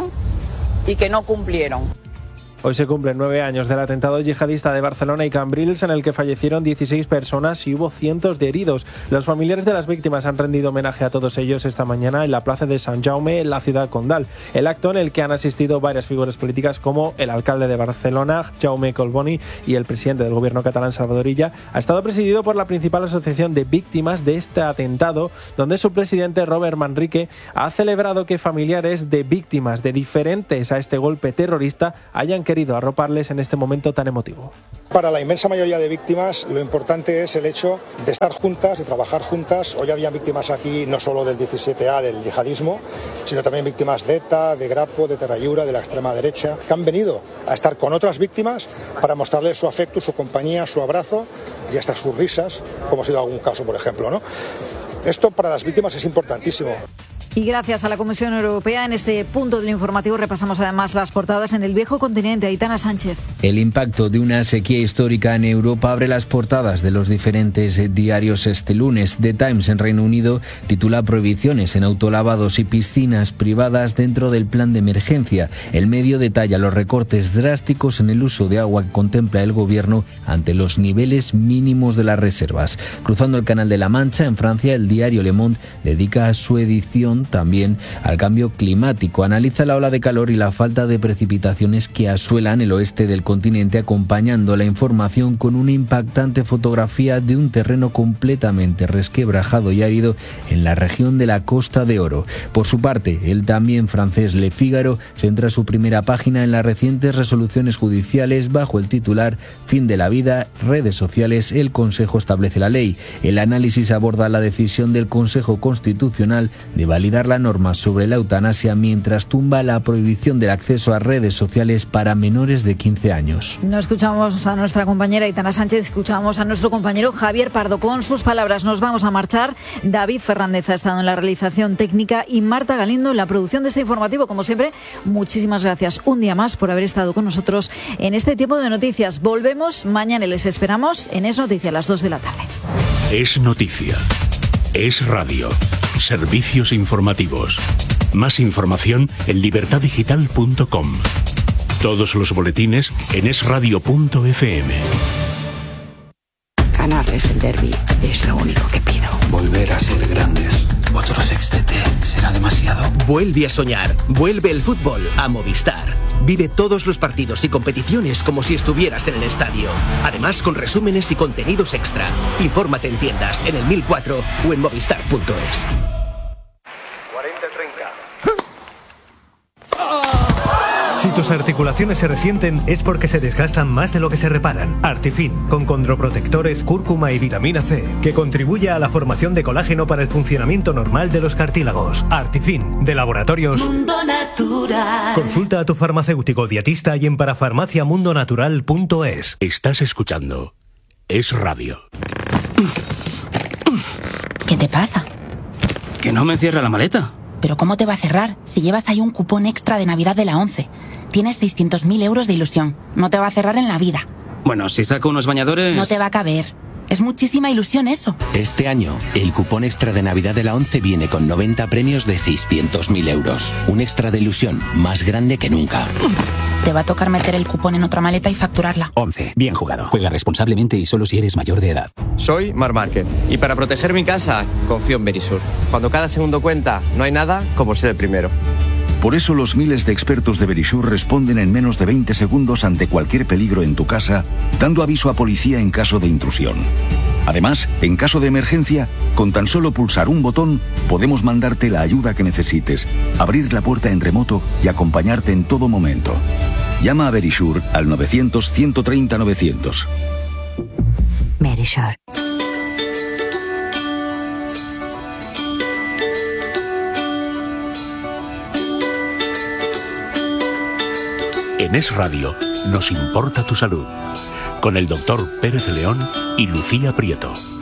[SPEAKER 21] y que no cumplieron.
[SPEAKER 3] Hoy se cumplen 9 años del atentado yihadista de Barcelona y Cambrils, en el que fallecieron 16 personas y hubo cientos de heridos. Los familiares de las víctimas han rendido homenaje a todos ellos esta mañana en la plaza de Sant Jaume, en la ciudad condal. El acto, en el que han asistido varias figuras políticas como el alcalde de Barcelona, Jaume Collboni, y el presidente del gobierno catalán, Salvador Illa, ha estado presidido por la principal asociación de víctimas de este atentado, donde su presidente, Robert Manrique, ha celebrado que familiares de víctimas de diferentes a este golpe terrorista hayan querido arroparles en este momento tan emotivo.
[SPEAKER 22] Para la inmensa mayoría de víctimas, lo importante es el hecho de estar juntas, de trabajar juntas. Hoy había víctimas aquí no solo del 17A, del yihadismo, sino también víctimas de ETA, de Grapo, de Terrayura, de la extrema derecha, que han venido a estar con otras víctimas para mostrarles su afecto, su compañía, su abrazo y hasta sus risas, como ha sido algún caso, por ejemplo, ¿no? Esto para las víctimas es importantísimo.
[SPEAKER 1] Y gracias a la Comisión Europea, en este punto del informativo repasamos además las portadas en el viejo continente. Aitana Sánchez.
[SPEAKER 23] El impacto de una sequía histórica en Europa abre las portadas de los diferentes diarios este lunes. The Times en Reino Unido titula Prohibiciones en autolavados y piscinas privadas dentro del plan de emergencia. El Medio detalla los recortes drásticos en el uso de agua que contempla el gobierno ante los niveles mínimos de las reservas. Cruzando el Canal de la Mancha, en Francia, el diario Le Monde dedica su edición también al cambio climático. Analiza la ola de calor y la falta de precipitaciones que asuelan el oeste del continente, acompañando la información con una impactante fotografía de un terreno completamente resquebrajado y árido en la región de la Costa de Oro. Por su parte, el también francés Le Figaro centra su primera página en las recientes resoluciones judiciales bajo el titular Fin de la vida, redes sociales, el Consejo establece la ley. El análisis aborda la decisión del Consejo Constitucional de validar la norma sobre la eutanasia mientras tumba la prohibición del acceso a redes sociales para menores de 15 años.
[SPEAKER 1] No escuchamos a nuestra compañera Aitana Sánchez, escuchamos a nuestro compañero Javier Pardo. Con sus palabras nos vamos a marchar. David Fernández ha estado en la realización técnica y Marta Galindo en la producción de este informativo. Como siempre, muchísimas gracias un día más por haber estado con nosotros en este tiempo de noticias. Volvemos mañana y les esperamos en Es Noticia a las 2 de la tarde.
[SPEAKER 13] Es noticia. Es radio. Servicios informativos. Más información en libertaddigital.com. Todos los boletines en esradio.fm.
[SPEAKER 24] Ganarles el derbi es lo único que pido.
[SPEAKER 25] Volver a ser grandes. Otro sextete será demasiado.
[SPEAKER 27] Vuelve a soñar. Vuelve el fútbol a Movistar. Vive todos los partidos y competiciones como si estuvieras en el estadio. Además, con resúmenes y contenidos extra. Infórmate en tiendas, en el 1004 o en movistar.es.
[SPEAKER 28] 40-30. Si tus articulaciones se resienten es porque se desgastan más de lo que se reparan. Artifin, con condroprotectores, cúrcuma y vitamina C, que contribuye a la formación de colágeno para el funcionamiento normal de los cartílagos. Artifin, de Laboratorios Mundo Natural. Consulta a tu farmacéutico dietista y en parafarmaciamundonatural.es.
[SPEAKER 13] Estás escuchando Es Radio.
[SPEAKER 29] ¿Qué te pasa?
[SPEAKER 30] Que no me cierra la maleta.
[SPEAKER 29] ¿Pero cómo te va a cerrar si llevas ahí un cupón extra de Navidad de la 11? Tienes 600.000 euros de ilusión. No te va a cerrar en la vida.
[SPEAKER 30] Bueno, si saco unos bañadores...
[SPEAKER 29] No te va a caber. Es muchísima ilusión eso.
[SPEAKER 2] Este año, el cupón extra de Navidad de la ONCE viene con 90 premios de 600.000 euros. Un extra de ilusión más grande que nunca.
[SPEAKER 29] Te va a tocar meter el cupón en otra maleta y facturarla.
[SPEAKER 5] 11. Bien jugado. Juega responsablemente y solo si eres mayor de edad.
[SPEAKER 6] Soy Marc Márquez y para proteger mi casa, confío en Verisur. Cuando cada segundo cuenta, no hay nada como ser el primero.
[SPEAKER 7] Por eso los miles de expertos de Verisur responden en menos de 20 segundos ante cualquier peligro en tu casa, dando aviso a policía en caso de intrusión. Además, en caso de emergencia, con tan solo pulsar un botón, podemos mandarte la ayuda que necesites, abrir la puerta en remoto y acompañarte en todo momento. Llama a Verisur al 900-130-900.
[SPEAKER 24] Verisur.
[SPEAKER 13] En Es Radio nos importa tu salud, con el doctor Pérez León y Lucía Prieto.